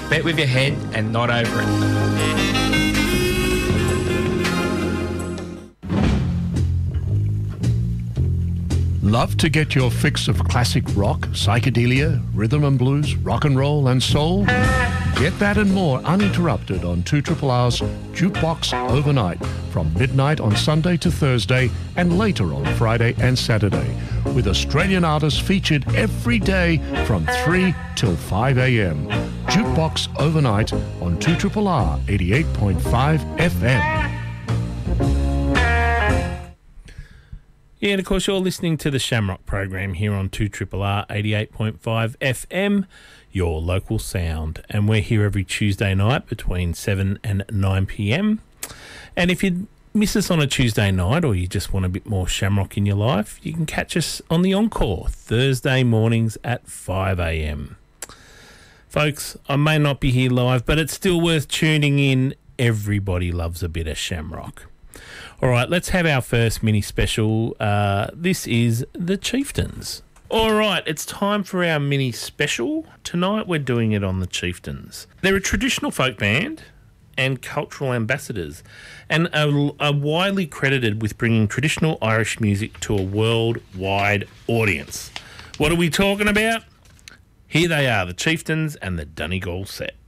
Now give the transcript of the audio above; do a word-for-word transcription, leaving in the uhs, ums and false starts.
Bet with your head and not over it. Love to get your fix of classic rock, psychedelia, rhythm and blues, rock and roll and soul? Get that and more uninterrupted on two R's Jukebox Overnight from midnight on Sunday to Thursday and later on Friday and Saturday, with Australian artists featured every day from three till five a.m. Jukebox Overnight on two R R eighty-eight point five F M. Yeah, and of course you're listening to the Shamrock program here on two R R eighty-eight point five F M, your local sound. And we're here every Tuesday night between seven and nine p.m. And if you miss us on a Tuesday night or you just want a bit more Shamrock in your life, you can catch us on the Encore Thursday mornings at five a.m. Folks, I may not be here live, but it's still worth tuning in. Everybody loves a bit of Shamrock. All right, let's have our first mini special. Uh, this is The Chieftains. All right, it's time for our mini special. Tonight we're doing it on The Chieftains. They're a traditional folk band and cultural ambassadors and are, are widely credited with bringing traditional Irish music to a worldwide audience. What are we talking about? Here they are, The Chieftains and the Donegal Set.